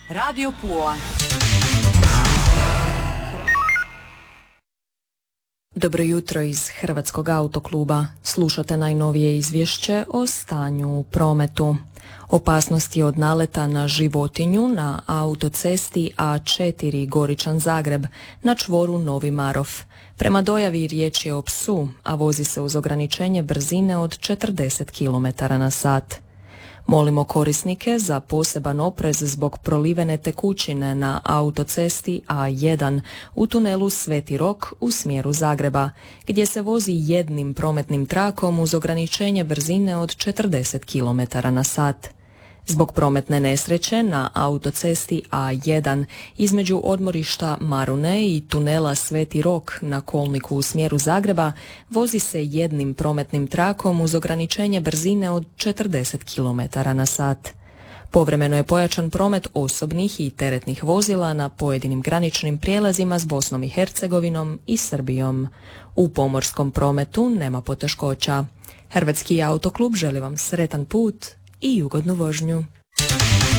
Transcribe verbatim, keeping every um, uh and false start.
Radio Pula. Dobro jutro iz Hrvatskog autokluba. Slušate najnovije izvješće o stanju u prometu. Opasnosti od naleta na životinju na autocesti A četiri Goričan-Zagreb na čvoru Novi Marof. Prema dojavi riječ je o psu, a vozi se uz ograničenje brzine od četrdeset kilometara na sat. Molimo korisnike za poseban oprez zbog prolivene tekućine na autocesti A jedan u tunelu Sveti Rok u smjeru Zagreba, gdje se vozi jednim prometnim trakom uz ograničenje brzine od četrdeset kilometara na sat. Zbog prometne nesreće na autocesti A jedan između odmorišta Marune i tunela Sveti Rok na kolniku u smjeru Zagreba vozi se jednim prometnim trakom uz ograničenje brzine od četrdeset kilometara na sat. Povremeno je pojačan promet osobnih i teretnih vozila na pojedinim graničnim prijelazima s Bosnom i Hercegovinom i Srbijom. U pomorskom prometu nema poteškoća. Hrvatski autoklub želi vam sretan put i ugodnu vožnju.